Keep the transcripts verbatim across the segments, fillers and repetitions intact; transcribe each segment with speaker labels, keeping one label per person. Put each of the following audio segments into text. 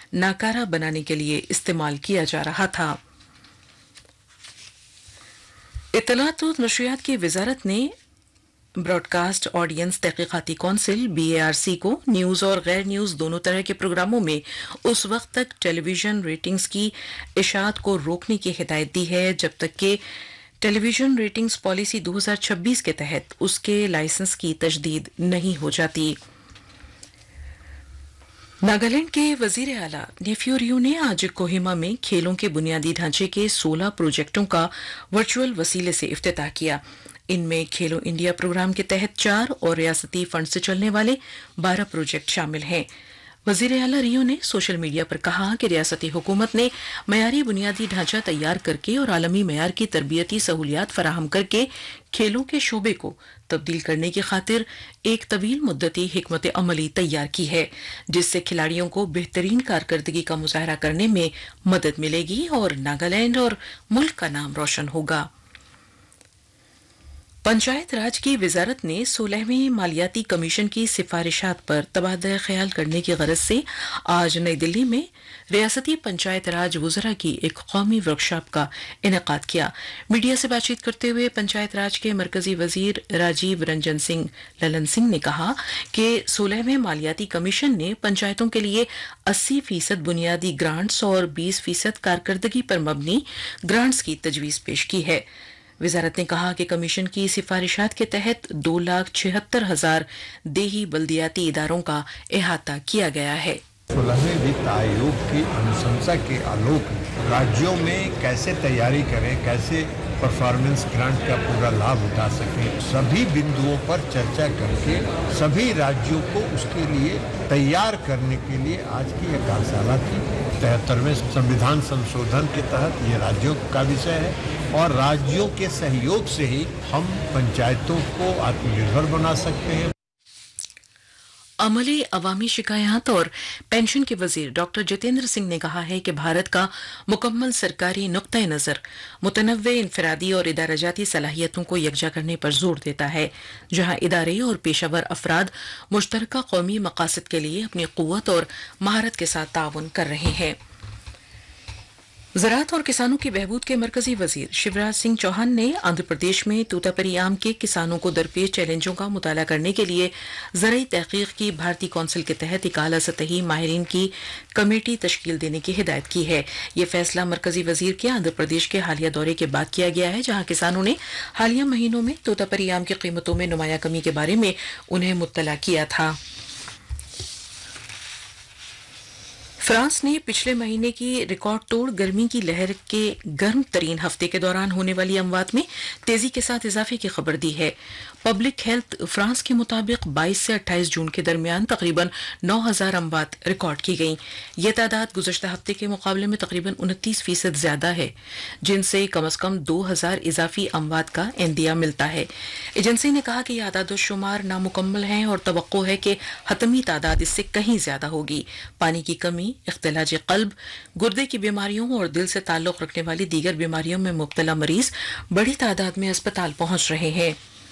Speaker 1: नाकारा बनाने के लिए इस्तेमाल किया जा रहा था। इत्तलात और नशरियात की वजारत ने broadcast audience तहकीकाती council B A R C को न्यूज़ और गैर न्यूज़ दोनों तरह के प्रोग्रामों में उस वक्त तक टेलीविजन रेटिंग्स की इशाअत को रोकने की हिदायत दी है जब तक कि टेलीविजन रेटिंग्स पॉलिसी दो हज़ार छब्बीस के तहत उसके लाइसेंस की तजदीद नहीं हो जाती। नागालैंड के वजीर आला नेफ्यू रियो ने आज कोहिमा में खेलों के बुनियादी ढांचे के सोलह प्रोजेक्टों का वर्चुअल वसीले से इफ्तिताह किया। इनमें खेलो इंडिया प्रोग्राम के तहत चार और रियासती फंड से चलने वाले बारह प्रोजेक्ट शामिल हैं। वजीर आला रियो ने सोशल मीडिया पर कहा कि रियासती हुकूमत ने मयारी बुनियादी ढांचा तैयार करके और आलमी मयार की तरबियती सहूलियात फराहम करके खेलों के शोबे को तब्दील करने की खातिर एक तवील मुद्दती हिकमत अमली तैयार की है, जिससे खिलाड़ियों को बेहतरीन कारकर्दगी का मुजाहरा करने में मदद मिलेगी और नागालैंड और मुल्क का नाम रोशन होगा। पंचायत राज की वजारत ने सोलहवें मालियाती कमीशन की सिफारिशात पर तबादला ख्याल करने की गरज से आज नई दिल्ली में रियासती पंचायत राज वुज़रा की एक कौमी वर्कशॉप का इनेकाद किया। मीडिया से बातचीत करते हुए पंचायत राज के मरकजी वजीर राजीव रंजन सिंह ललन सिंह ने कहा कि सोलहवें मालियाती कमीशन ने पंचायतों के लिए अस्सी फीसद बुनियादी ग्रांट्स और बीस फीसद कारकर्दगी पर मबनी ग्रांट्स की तजवीज़ पेश की है। वजारत ने कहा कि कमीशन की सिफारिशात के तहत दो लाख छिहत्तर हजार देही बल्दियाती इदारों का अहाता किया गया है।
Speaker 2: सोलहवें वित्त आयोग की अनुशंसा के आलोक में राज्यों में कैसे तैयारी करें, कैसे परफॉर्मेंस ग्रांट का पूरा लाभ उठा सकें, सभी बिंदुओं पर चर्चा करके सभी राज्यों को उसके लिए तैयार करने के लिए आज की ये कार्यशाला थी। तिहत्तरवें संविधान संशोधन के तहत ये राज्यों का विषय है और राज्यों के सहयोग से ही हम पंचायतों को आत्मनिर्भर बना सकते हैं।
Speaker 1: अमली अवामी शिकायत और पेंशन के वजीर डॉक्टर जितेंद्र सिंह ने कहा है कि भारत का मुकम्मल सरकारी नुक्ता नज़र मुतनव्वे इनफरादी और इदाराजाती सलाहियतों को यकजा करने पर जोर देता है, जहां इदारे और पेशावर अफराद मुश्तरका कौमी मकासद के लिए अपनी क़ुव्वत और महारत के साथ ताउन कर रहे हैं। ज़राअत और किसानों की बहबूद के मरकजी वजीर शिवराज सिंह चौहान ने आंध्र प्रदेश में तोतापरी आम के किसानों को दरपेश चैलेंजों का मुताला करने के लिए ज़राई तहकीक की भारतीय कौंसिल के तहत एक आला सतही माहिरीन की कमेटी तश्कील देने की हिदायत की है। ये फैसला मरकजी वजीर के आंध्र प्रदेश के हालिया दौरे के बाद किया गया है, जहां किसानों ने हालिया महीनों में तोतापरी आम की कीमतों में नुमाया कमी के बारे में उन्हें मुत्तला किया था। फ्रांस ने पिछले महीने की रिकॉर्ड तोड़ गर्मी की लहर के गर्म तरीन हफ्ते के दौरान होने वाली अमवात में तेजी के साथ इजाफे की खबर दी है। पब्लिक हेल्थ फ्रांस के मुताबिक बाईस से अट्ठाईस जून के दरमियान तकरीबन नौ हजार अमवात रिकॉर्ड की गई। यह तादाद गुज़श्ता हफ्ते के मुकाबले में तकरीबन उनतीस फीसद ज्यादा है, जिनसे कम अज कम दो हजार इजाफी अमवात का इंदिया मिलता है। एजेंसी ने कहा कि यह आदाद-ओ-शुमार नामुकम्मल हैं और तवक्को है कि हतमी तादाद इससे कहीं ज्यादा होगी। पानी की कमी, इख्तिलाज क़ल्ब, गुर्दे की बीमारियों और दिल से ताल्लुक रखने वाली दीगर बीमारियों में मुब्तला मरीज बड़ी तादाद में अस्पताल पहुंच रहे हैं।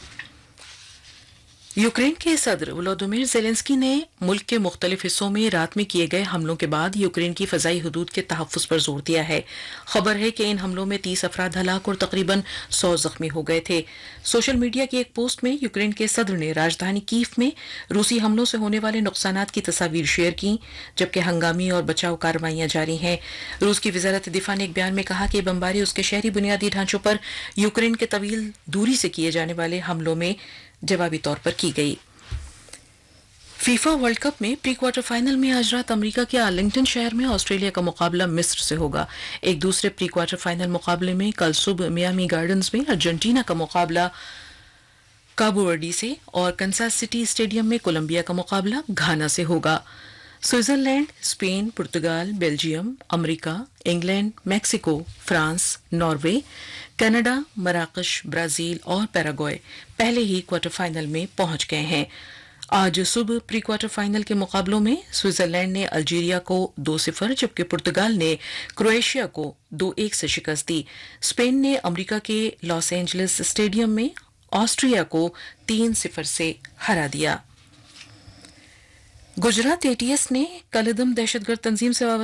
Speaker 1: यूक्रेन के सदर वोलोदिमीर ज़ेलेंस्की ने मुल्क के मुख्तलिफ हिस्सों में रात में किए गए हमलों के बाद यूक्रेन की फजाई हदूद के तहफ़्फ़ुज़ पर जोर दिया है। खबर है कि इन हमलों में तीस अफराद हलाक और तकरीबन सौ जख्मी हो गए थे। सोशल मीडिया की एक पोस्ट में यूक्रेन के सदर ने राजधानी कीव में रूसी हमलों से होने वाले नुकसानात की तस्वीर शेयर की, जबकि हंगामी और बचाव कार्रवाइयां जारी हैं। रूस की वज़ारत दिफा ने एक बयान में कहा कि बमबारी उसके शहरी बुनियादी ढांचों पर यूक्रेन के तवील दूरी से किए जाने वाले हमलों में जवाबी तौर पर की गई। फीफा वर्ल्ड कप में प्री क्वार्टर फाइनल में आज रात अमेरिका के आर्लिंगटन शहर में ऑस्ट्रेलिया का मुकाबला मिस्र से होगा। एक दूसरे प्री क्वार्टर फाइनल मुकाबले में कल सुबह मियामी गार्डन्स में अर्जेंटीना का मुकाबला काबो वर्डी से और कंसास सिटी स्टेडियम में कोलंबिया का मुकाबला घाना से होगा। स्विट्जरलैंड, स्पेन, पुर्तगाल, Belgium, America, England, Mexico, France, Norway, Canada, मराकश, Brazil और पैराग्वे पहले ही क्वार्टर फाइनल में पहुंच गए हैं। आज सुबह प्री क्वार्टर फाइनल के मुकाबलों में स्विट्जरलैंड ने अल्जीरिया को दो सिफर, जबकि पुर्तगाल ने क्रोएशिया को दो एक से शिकस्त दी। स्पेन ने अमेरिका के लॉस एंजलिस स्टेडियम में ऑस्ट्रिया को तीन सिफर से हरा दिया। गुजरात एटीएस ने कल दहशतगर्द तंजीम से